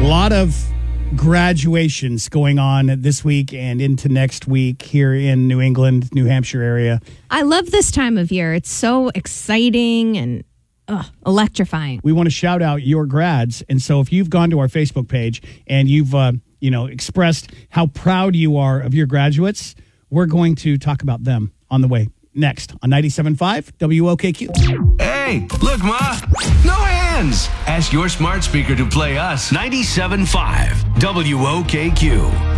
A lot of graduations going on this week and into next week here in New England, New Hampshire area. I love this time of year. It's so exciting and electrifying. We want to shout out your grads. And so if you've gone to our Facebook page and you've expressed how proud you are of your graduates, we're going to talk about them on the way next on 97.5 WOKQ. Hey, look, Ma. No hands. Ask your smart speaker to play us 97.5 WOKQ.